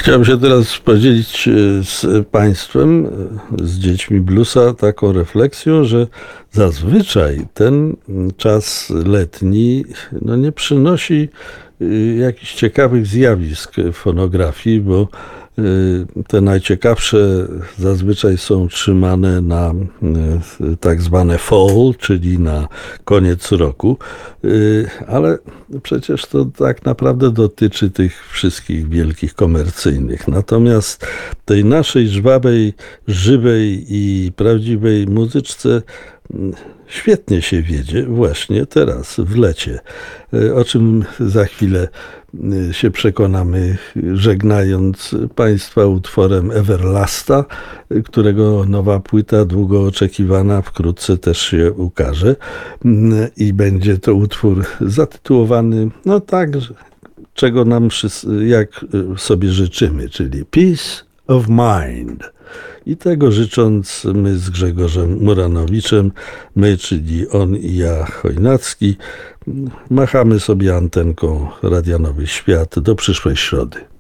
Chciałbym się teraz podzielić z Państwem, z dziećmi bluesa, taką refleksją, że zazwyczaj ten czas letni nie przynosi jakichś ciekawych zjawisk w fonografii, bo te najciekawsze zazwyczaj są trzymane na tak zwane fall, czyli na koniec roku, ale przecież to tak naprawdę dotyczy tych wszystkich wielkich komercyjnych. Natomiast tej naszej żwawej, żywej i prawdziwej muzyczce świetnie się wiedzie właśnie teraz, w lecie, o czym za chwilę się przekonamy, żegnając Państwa utworem Everlasta, którego nowa płyta, długo oczekiwana, wkrótce też się ukaże. I będzie to utwór zatytułowany, tak, czego nam jak sobie życzymy, czyli Peace of Mind. I tego życząc, my z Grzegorzem Muranowiczem, my, czyli on i ja, Chojnacki, machamy sobie antenką Radia Nowy Świat do przyszłej środy.